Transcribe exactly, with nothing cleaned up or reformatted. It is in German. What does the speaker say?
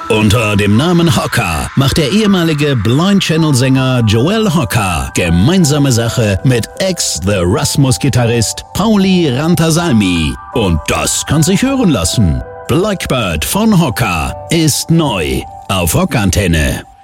Unter dem Namen Hocker macht der ehemalige Blind Channel-Sänger Joel Hocker gemeinsame Sache mit Ex-The Rasmus-Gitarrist Pauli Rantasalmi. Und das kann sich hören lassen. Blackbird von Hocker ist neu auf Rockantenne.